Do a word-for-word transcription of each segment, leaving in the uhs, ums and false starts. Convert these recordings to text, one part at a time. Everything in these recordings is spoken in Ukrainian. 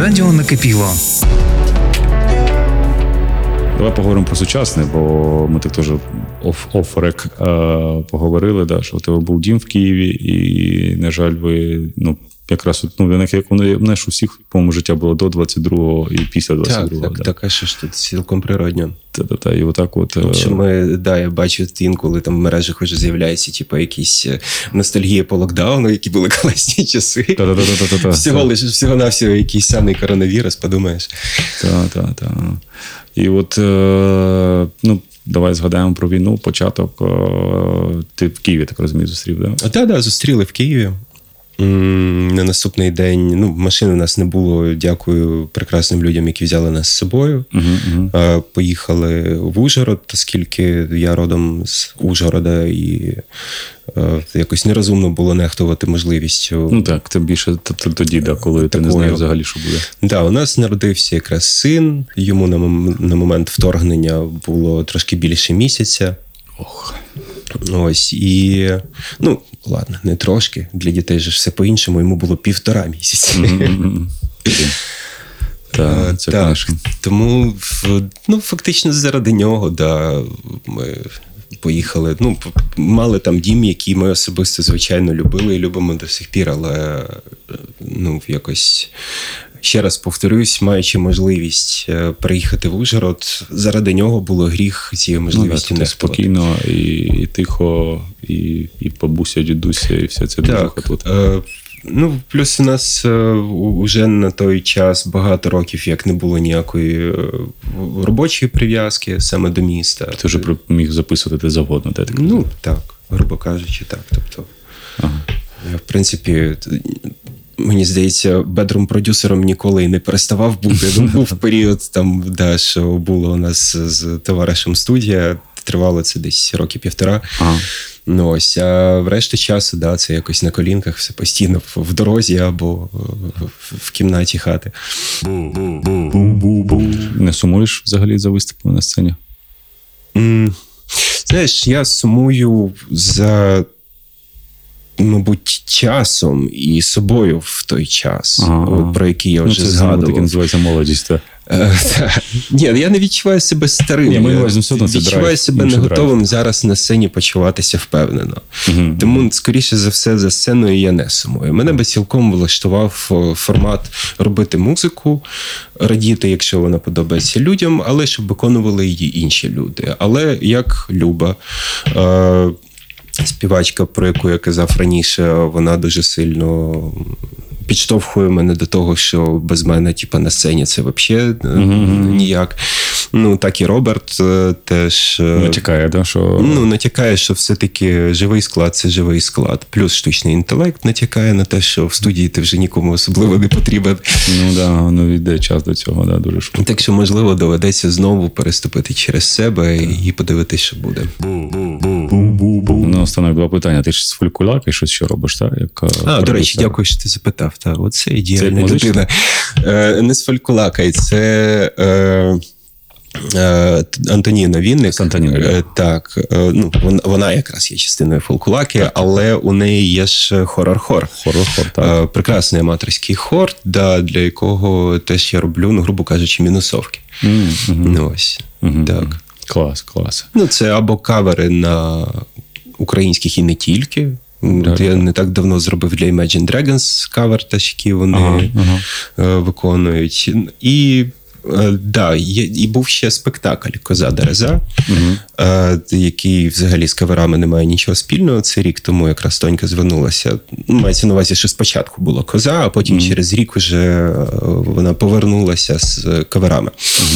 Радіо Накипіло. Давай поговоримо про сучасне, бо ми так теж оф-рек поговорили, да, що у тебе був дім в Києві, і, на жаль, ви, ну, якраз, ну, як воно ж у всіх, по-моєму, життя було до двадцять другого і після двадцять другого. Так, так, да. Так, а що ж тут цілком природньо. Та-та-та, і отак от... Що ми, да, я бачу інколи там в мережах вже з'являється, типу, якісь ностальгія по локдауну, які були класні часи. Та-та-та-та-та-та. Всього лише, всього-навсього якийсь самий коронавірус, подумаєш. Так-так-так. І от, ну, давай згадаємо про війну, початок. Ти в Києві, так розумію, зустрів, так? Так, так, да, зустріли в Києві. На наступний день, ну, машини у нас не було, дякую прекрасним людям, які взяли нас з собою. Uh-huh, uh-huh. Поїхали в Ужгород, оскільки я родом з Ужгорода, і е, якось нерозумно було нехтувати можливістю. Ну так, тим більше тоді, да, коли такою. Ти не знаєш взагалі, що буде. Так, да, у нас народився якраз син, йому на, мом- на момент вторгнення було трошки більше місяця. Ох. Ось, і, ну, ладно, не трошки, для дітей же все по-іншому, йому було півтора місяці. Mm-hmm. Так, це, так, тому, ну, фактично заради нього, да, ми поїхали, ну, мали там дім, який ми особисто, звичайно, любили і любимо до сих пір, але, ну, якось... Ще раз повторюсь, маючи можливість приїхати в Ужгород, заради нього було гріх цією можливістю ну, не спокійно і, і тихо, і, і бабуся, дідуся, і все це дуже тут. Е, ну, плюс у нас вже на той час багато років, як не було ніякої робочої прив'язки саме до міста. Ти вже міг записувати де завгодно, де так? Ну, так, грубо кажучи, так. Тобто, ага. В принципі... Мені здається, бедрум-продюсером ніколи і не переставав бути. Ну, був період, там, да, що було у нас з товаришем студія, тривало це десь роки півтора. Ага. Ну, ось, а в решті часу, да, це якось на колінках, все постійно в дорозі або в кімнаті хати. Не сумуєш взагалі за виступами на сцені? Mm, знаєш, я сумую за... мабуть, часом і собою в той час, ага. про який я вже ну, це згадував. Це таке називається молодість, так? Ні, я не відчуваю себе старим. Ні, я відчуваю драйв, себе не готовим драйв. Зараз на сцені почуватися впевнено. Угу. Тому, скоріше за все, за сценою я не сумую. Мене би цілком влаштував формат робити музику, радіти, якщо вона подобається людям, але щоб виконували її інші люди. Але як Люба, співачка, про яку я казав раніше, вона дуже сильно підштовхує мене до того, що без мене типу, на сцені це взагалі mm-hmm. ніяк. Ну, так і Роберт теж... Натякає, да, що... Ну, натякає, що все-таки живий склад – це живий склад. Плюс штучний інтелект натякає на те, що в студії ти вже нікому особливо не потрібен. Ну, да, ну, йде час до цього, да, дуже швидко. Так що, можливо, доведеться знову переступити через себе yeah. і подивитися, що буде. Ну, останок два питання. Ти ж з фолькулаки щось що робиш, так? Як, а, до речі, дякую, що ти запитав. Так, оце ідеальна людина. Е, не з фолькулаки, це... Е, Антоніна Вінник. Антоніна. Так, ну, вона якраз є частиною фолкулаки, але у неї є ж хорор-хор. Хорор-хор, так. Прекрасний аматорський хор, да, для якого теж я роблю, ну, грубо кажучи, мінусовки. Mm-hmm. Ну, ось, mm-hmm. так. Клас, клас. Ну, це або кавери на українських і не тільки. Так, я так. не так давно зробив для Imagine Dragons кавер, теж, які вони ага, ага. виконують. І да, і був ще спектакль «Коза Дереза», угу. який взагалі з каверами не має нічого спільного. Це рік тому якраз Тонька звернулася. Мається на увазі, що спочатку була «Коза», а потім угу. через рік вже вона повернулася з каверами.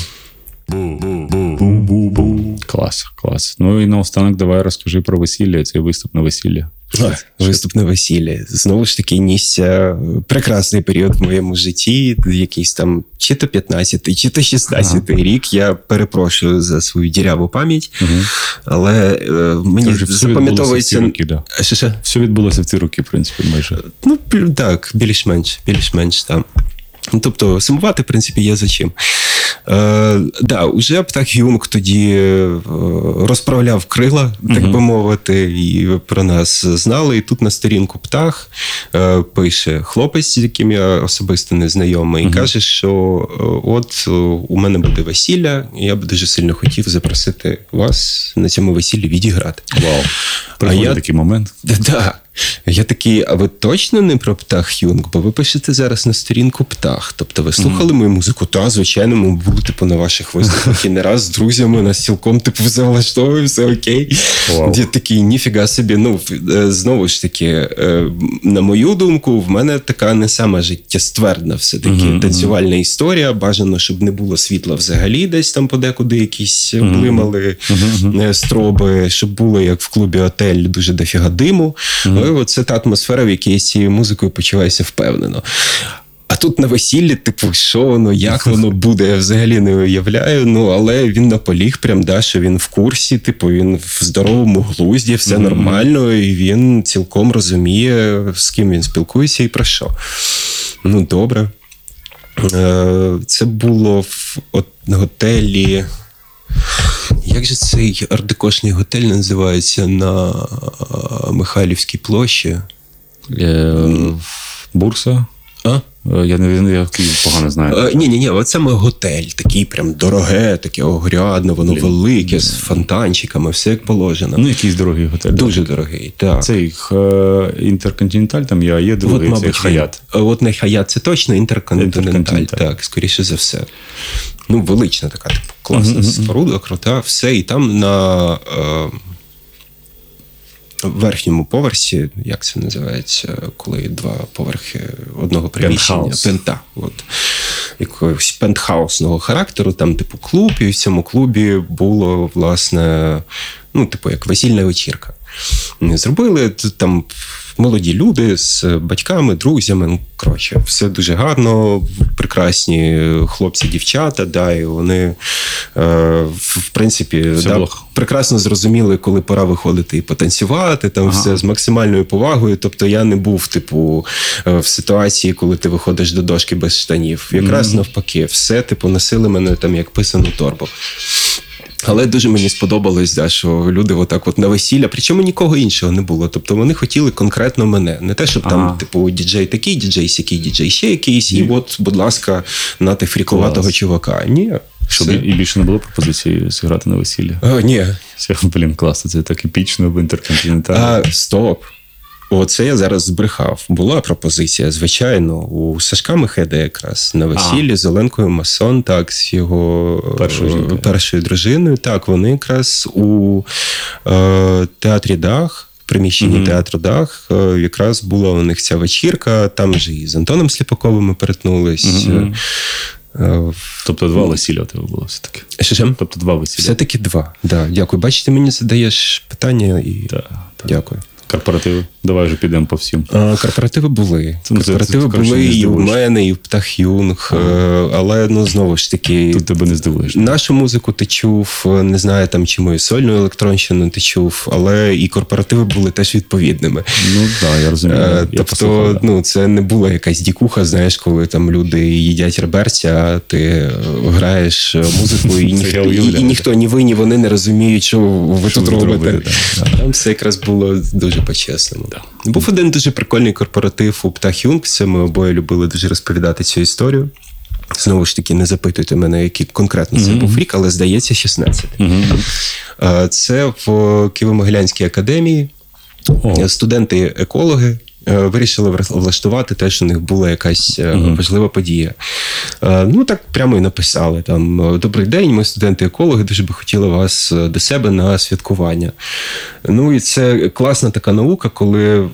Угу. Клас, клас. Ну і наостанок давай розкажи про весілля, цей виступ на весілля. А, виступ на весіллі. Знову ж таки, нісся прекрасний період в моєму житті, якийсь там чи то п'ятнадцятий, чи то шістнадцятий ага. рік. Я перепрошую за свою діряву пам'ять, угу. але е, мені Тож, запам'ятовується... Роки, да. Що, що? Все відбулося в ці роки, в принципі, майже. Ну, так, більш-менш, більш-менш там. Тобто, сумувати, в принципі, є за чим. Е, да, уже Птах Юнг тоді е, розправляв крила, так uh-huh. би мовити, і про нас знали. І тут на сторінку Птах е, пише хлопець, з яким я особисто не знайомий, uh-huh. і каже, що е, от у мене буде весілля, і я б дуже сильно хотів запросити вас на цьому весіллі відіграти. Вау. Приходить я... такий момент. Да. Я такий, а ви точно не про Птах Юнг? Бо ви пишете зараз на сторінку Птах. Тобто ви слухали mm-hmm. мою музику? Та, звичайно, ми були типу, на ваших виступах і не раз з друзями нас цілком типу, все влаштовує, все окей. Wow. Я такий, ніфіга собі. Ну, знову ж таки, на мою думку, в мене така не сама життєствердна все-таки mm-hmm. танцювальна історія. Бажано, щоб не було світла взагалі десь там подекуди якісь mm-hmm. блимали mm-hmm. строби, щоб було, як в клубі «Отель», дуже дофіга диму. Mm-hmm. Це та атмосфера, в якій я з цією музикою почуваюся впевнено. А тут на весіллі, типу, що воно, як воно буде, я взагалі не уявляю. Ну, але він наполіг прям, да, що він в курсі, типу, він в здоровому глузді, все mm-hmm. нормально, і він цілком розуміє, з ким він спілкується і про що. Ну, добре. Це було в готелі... Як же цей ардекошний готель називається на Михайлівській площі? Е, Бурса? А? Я не я погано знаю. Ні-ні-ні, от саме готель, такий прям дороге, таке огрядне, воно Блін. велике, з фонтанчиками, все як положено. Ну, якийсь дорогий готель. Дуже так. дорогий, так. Це їх Інтерконтиненталь, там є, є другий, от, це Хаят. От не Хаят, це точно Інтерконтиненталь, так, скоріше за все. Ну, велична така, типу, класна uh-huh. споруда, крута, все. І там на е, верхньому поверсі, як це називається, коли два поверхи одного приміщення. Пента. От. Якогось пентхаусного характеру, там, типу, клуб, і в цьому клубі було, власне, ну, типу, як весільна вечірка. Зробили там молоді люди з батьками, друзями, ну, коротше, все дуже гарно, прекрасні хлопці, дівчата, да, і вони, е, в принципі, да, прекрасно зрозуміли, коли пора виходити і потанцювати, там ага. все з максимальною повагою, тобто я не був, типу, в ситуації, коли ти виходиш до дошки без штанів. Якраз mm-hmm. навпаки, все, типу, носили мене там як писану торбу. Але дуже мені сподобалось, да, що люди отак от на весілля, причому нікого іншого не було. Тобто вони хотіли конкретно мене. Не те, щоб ага. там, типу, діджей такий, діджей сякий, діджей ще якийсь, Ні. і от, будь ласка, на ти фріковатого Клас. чувака. Ні. Щоб і більше не було пропозиції зіграти на весіллі? А, ні. Це, блін, класно, це так епічно в Інтерконтиненталі. А, стоп. Оце я зараз збрехав. Була пропозиція, звичайно, у Сашка Мехеда якраз на весіллі а. з Оленкою Масон, так, з його першою, першою дружиною. Так, вони якраз у е, театрі Дах, в приміщенні mm-hmm. театру Дах, е, якраз була у них ця вечірка, там же і з Антоном Сліпаковим ми перетнулись. Mm-hmm. Е, тобто два весілля у тебе було все-таки? Що ж? Тобто два весілля? Все-таки два, да, дякую. Бачите, мені задаєш питання і да, дякую. Корпоративи? Давай вже підемо по всім. А, корпоративи були. Це, корпоративи це, це, були і у мене, і в Птах Юнг. Ага. Але, ну, знову ж таки... Тут тебе не здивуєш. Нашу музику ти чув, не знаю, там, чи мою сольну електронщину ти чув, але і корпоративи були теж відповідними. Ну, так, да, я розумію. А, я тобто, послухав, ну, це не була якась дікуха, знаєш, коли там люди їдять реберця, а ти граєш музику, і, ніхто, і, і ніхто, ні ви, ні вони не розуміють, що ви що тут робите. робите да. Там все якраз було дуже по-чесному. Да. Був один дуже прикольний корпоратив у Птах Юнг. Це ми обоє любили дуже розповідати цю історію. Знову ж таки, не запитуйте мене, який конкретно це mm-hmm. був рік, але, здається, шістнадцятий. Mm-hmm. Це в Києво-Могилянській академії. Oh. Студенти-екологи вирішили влаштувати те, що у них була якась mm-hmm. важлива подія. Ну, так прямо і написали. Там: добрий день, ми студенти-екологи, дуже би хотіли вас до себе на святкування. Ну, і це класна така наука, коли...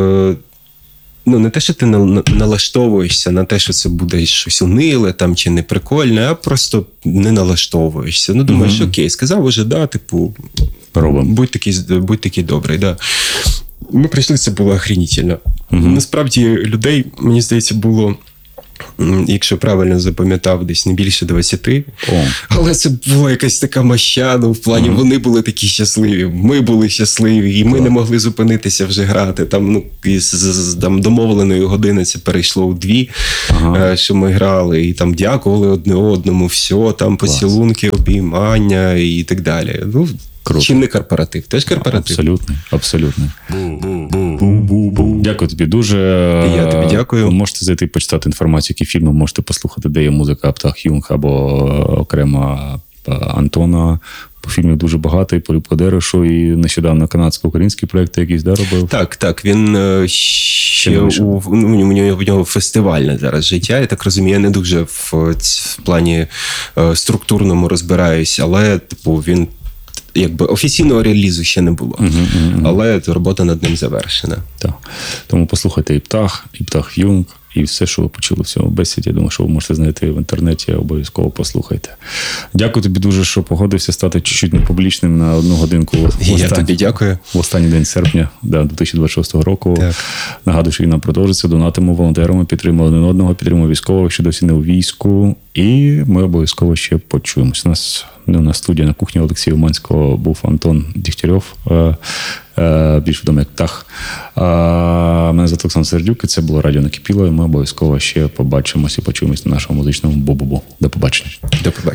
Ну, не те, що ти налаштовуєшся на те, що це буде щось униле там, чи неприкольне, а просто не налаштовуєшся. Ну, думаєш, mm-hmm. окей, сказав уже, да, типу, робимо. Будь такий, будь такий добрий, да. Ми прийшли, це було охренітельно. Mm-hmm. Насправді, людей, мені здається, було, якщо правильно запам'ятав, десь не більше двадцяти. Oh. Але це була якась така моща, ну, в плані mm-hmm. вони були такі щасливі, ми були щасливі, і ми oh. не могли зупинитися вже грати. Там, ну, із там, домовленої години це перейшло у дві. ага. що ми грали, і там дякували одне одному, все, там поцілунки, обіймання і так далі. Ну, круто. Чим не корпоратив? Теж корпоратив. Абсолютно, абсолютно. Дякую тобі дуже. Я тобі дякую. Можете зайти почитати інформацію, які фільми, можете послухати, де є музика Птах Юнг або окремо Антона. По фільмів дуже багато, і по Рибкодерешу, і нещодавно канадсько-українські проекти якісь, да, робив? Так, так. Він е, ще у, ну, у, нього, у нього фестивальне зараз життя. Я так розумію, я не дуже в, в плані е, структурному розбираюсь, але типу він якби офіційного релізу ще не було. Uh-huh, uh-huh. Але робота над ним завершена. Так. Тому послухайте і Птах, і Птах Юнг, і все, що ви почули в цьому бесіді. Я думаю, що ви можете знайти в інтернеті, обов'язково послухайте. Дякую тобі дуже, що погодився стати чуть-чуть непублічним на одну годинку. Я останні, тобі дякую. В останній день серпня да, дві тисячі двадцять шостого року. Так. Нагадую, що війна продовжиться, донатимо волонтерами, підтримуємо один одного, підтримуємо військових, що досі не у війську. І ми обов'язково ще почуємось. У нас ну, на студії на кухні Олексія Уманського був Антон Дігтярьов, е, е, більш відомий як Птах. Е, мене звати Олександр Сердюк, і це було Радіо Накипіло, і ми обов'язково ще побачимось і почуємось на нашому музичному бу-бу-бу. До побачення. До побачення.